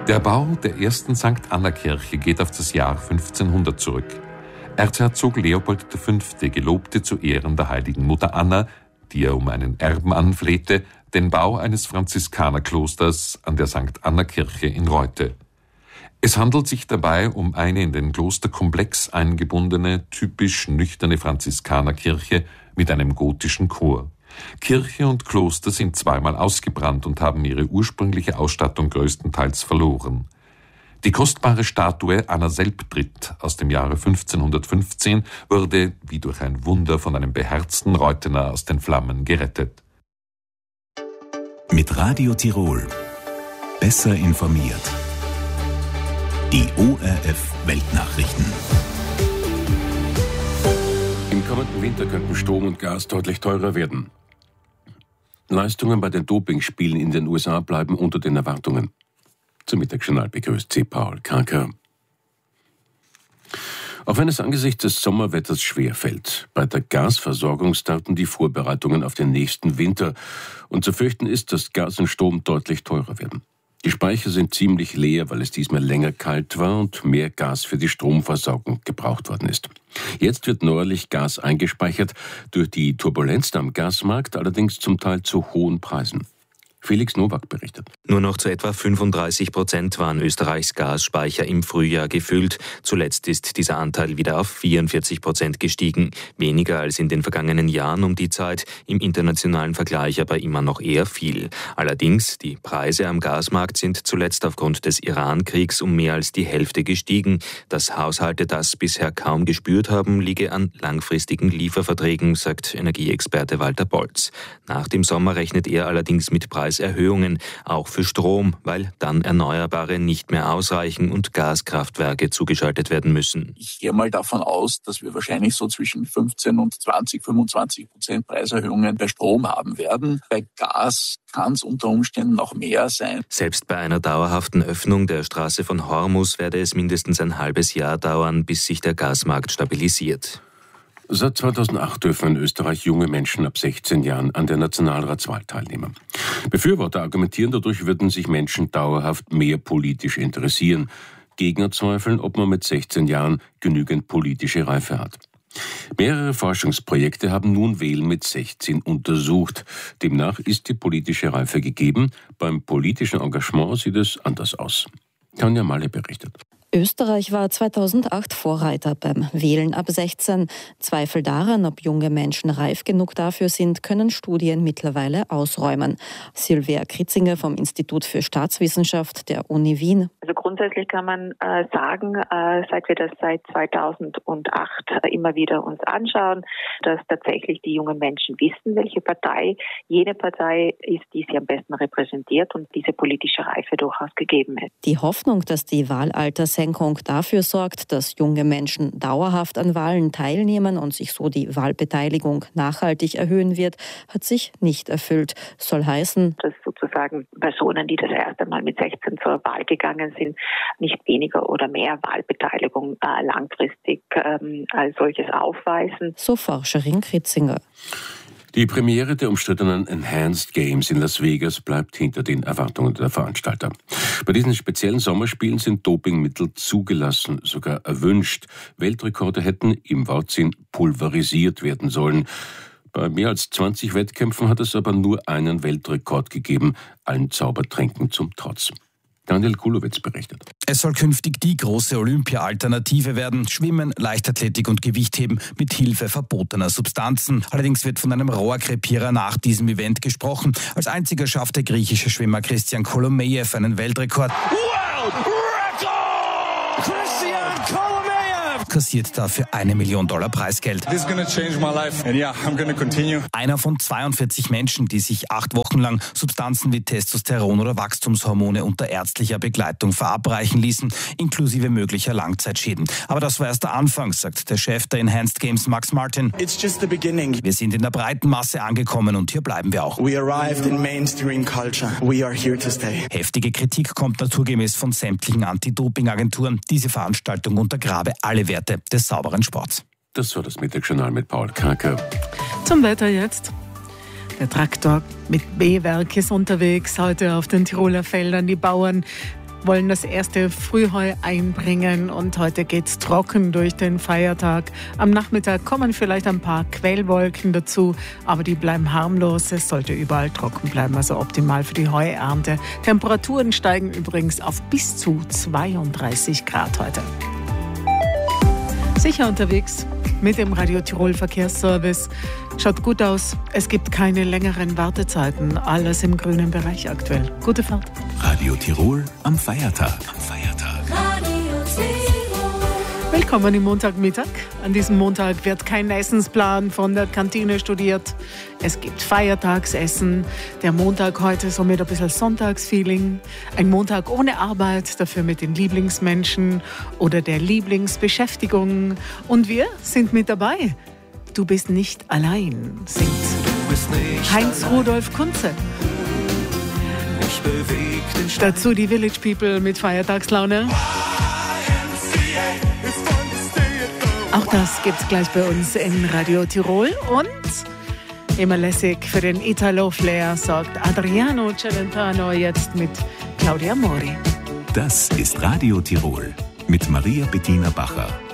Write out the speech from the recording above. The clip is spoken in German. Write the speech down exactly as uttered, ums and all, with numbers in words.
Der Bau der ersten Sankt Anna-Kirche geht auf das Jahr fünfzehnhundert zurück. Erzherzog Leopold der Fünfte gelobte zu Ehren der heiligen Mutter Anna, die er um einen Erben anflehte, den Bau eines Franziskanerklosters an der Sankt Anna-Kirche in Reute. Es handelt sich dabei um eine in den Klosterkomplex eingebundene, typisch nüchterne Franziskanerkirche mit einem gotischen Chor. Kirche und Kloster sind zweimal ausgebrannt und haben ihre ursprüngliche Ausstattung größtenteils verloren. Die kostbare Statue Anna Selbdritt aus dem Jahre fünfzehnhundertfünfzehn wurde wie durch ein Wunder von einem beherzten Reutener aus den Flammen gerettet. Mit Radio Tirol. Besser informiert. Die O R F Weltnachrichten. Im kommenden Winter könnten Strom und Gas deutlich teurer werden. Leistungen bei den Dopingspielen in den U S A bleiben unter den Erwartungen. Zum Mittagsjournal begrüßt Sie Paul Karker. Auch wenn es angesichts des Sommerwetters schwerfällt, bei der Gasversorgung starten die Vorbereitungen auf den nächsten Winter. Und zu fürchten ist, dass Gas und Strom deutlich teurer werden. Die Speicher sind ziemlich leer, weil es diesmal länger kalt war und mehr Gas für die Stromversorgung gebraucht worden ist. Jetzt wird neuerlich Gas eingespeichert, durch die Turbulenz am Gasmarkt allerdings zum Teil zu hohen Preisen. Felix Nowak berichtet. Nur noch zu etwa fünfunddreißig Prozent waren Österreichs Gasspeicher im Frühjahr gefüllt. Zuletzt ist dieser Anteil wieder auf vierundvierzig Prozent gestiegen. Weniger als in den vergangenen Jahren um die Zeit, im internationalen Vergleich aber immer noch eher viel. Allerdings, die Preise am Gasmarkt sind zuletzt aufgrund des Iran-Kriegs um mehr als die Hälfte gestiegen. Dass Haushalte das bisher kaum gespürt haben, liege an langfristigen Lieferverträgen, sagt Energieexperte Walter Bolz. Nach dem Sommer rechnet er allerdings mit Preisen Erhöhungen, auch für Strom, weil dann Erneuerbare nicht mehr ausreichen und Gaskraftwerke zugeschaltet werden müssen. Ich gehe mal davon aus, dass wir wahrscheinlich so zwischen fünfzehn und zwanzig, fünfundzwanzig Prozent Preiserhöhungen bei Strom haben werden. Bei Gas kann es unter Umständen noch mehr sein. Selbst bei einer dauerhaften Öffnung der Straße von Hormuz werde es mindestens ein halbes Jahr dauern, bis sich der Gasmarkt stabilisiert. Seit zweitausendacht dürfen in Österreich junge Menschen ab sechzehn Jahren an der Nationalratswahl teilnehmen. Befürworter argumentieren, dadurch würden sich Menschen dauerhaft mehr politisch interessieren. Gegner zweifeln, ob man mit sechzehn Jahren genügend politische Reife hat. Mehrere Forschungsprojekte haben nun Wählen mit sechzehn untersucht. Demnach ist die politische Reife gegeben. Beim politischen Engagement sieht es anders aus. Tanja Malle berichtet. Österreich war zweitausendacht Vorreiter beim Wählen ab sechzehn. Zweifel daran, ob junge Menschen reif genug dafür sind, können Studien mittlerweile ausräumen. Silvia Kritzinger vom Institut für Staatswissenschaft der Uni Wien. Also grundsätzlich kann man äh, sagen, äh, seit wir das seit zweitausendacht äh, immer wieder uns anschauen, dass tatsächlich die jungen Menschen wissen, welche Partei jene Partei ist, die sie am besten repräsentiert und diese politische Reife durchaus gegeben ist. Die Hoffnung, dass die Wahlaltersenkung dafür sorgt, dass junge Menschen dauerhaft an Wahlen teilnehmen und sich so die Wahlbeteiligung nachhaltig erhöhen wird, hat sich nicht erfüllt. Soll heißen, dass sozusagen Personen, die das erste Mal mit sechzehn zur Wahl gegangen sind, nicht weniger oder mehr Wahlbeteiligung äh, langfristig ähm, als solches aufweisen. So Forscherin Kritzinger. Die Premiere der umstrittenen Enhanced Games in Las Vegas bleibt hinter den Erwartungen der Veranstalter. Bei diesen speziellen Sommerspielen sind Dopingmittel zugelassen, sogar erwünscht. Weltrekorde hätten im Wortsinn pulverisiert werden sollen. Bei mehr als zwanzig Wettkämpfen hat es aber nur einen Weltrekord gegeben, allen Zaubertränken zum Trotz. Daniel Kulowitz berichtet. Es soll künftig die große Olympia-Alternative werden. Schwimmen, Leichtathletik und Gewichtheben mit Hilfe verbotener Substanzen. Allerdings wird von einem Rohrkrepierer nach diesem Event gesprochen. Als einziger schafft der griechische Schwimmer Christian Kolomejew einen Weltrekord. World Record! Christian Kolomejew kassiert dafür eine Million Dollar Preisgeld. This is gonna change my life and yeah, I'm gonna continue. Einer von zweiundvierzig Menschen, die sich acht Wochen lang Substanzen wie Testosteron oder Wachstumshormone unter ärztlicher Begleitung verabreichen ließen, inklusive möglicher Langzeitschäden. Aber das war erst der Anfang, sagt der Chef der Enhanced Games, Max Martin. It's just the beginning. Wir sind in der breiten Masse angekommen und hier bleiben wir auch. We arrived in mainstream culture. We are here to stay. Heftige Kritik kommt naturgemäß von sämtlichen Anti-Doping-Agenturen. Diese Veranstaltung untergrabe alle Werte des sauberen Sports. Das war das Mittagsjournal mit Paul Karker. Zum Wetter jetzt. Der Traktor mit B-Werk ist unterwegs heute auf den Tiroler Feldern. Die Bauern wollen das erste Frühheu einbringen und heute geht's trocken durch den Feiertag. Am Nachmittag kommen vielleicht ein paar Quellwolken dazu, aber die bleiben harmlos. Es sollte überall trocken bleiben, also optimal für die Heuernte. Temperaturen steigen übrigens auf bis zu zweiunddreißig Grad heute. Sicher unterwegs mit dem Radio Tirol Verkehrsservice. Schaut gut aus. Es gibt keine längeren Wartezeiten. Alles im grünen Bereich aktuell. Gute Fahrt. Radio Tirol am Feiertag. Am Feiertag. Radio Tirol. Willkommen im Montagmittag. An diesem Montag wird kein Essensplan von der Kantine studiert. Es gibt Feiertagsessen. Der Montag heute so mit ein bisschen Sonntagsfeeling. Ein Montag ohne Arbeit, dafür mit den Lieblingsmenschen oder der Lieblingsbeschäftigung. Und wir sind mit dabei. Du bist nicht allein, singt Heinz Rudolf Kunze. Dazu die Village People mit Feiertagslaune. Auch das gibt's gleich bei uns in Radio Tirol. Und immer lässig für den Italo-Flair sorgt Adriano Celentano jetzt mit Claudia Mori. Das ist Radio Tirol mit Maria Bettina Bacher.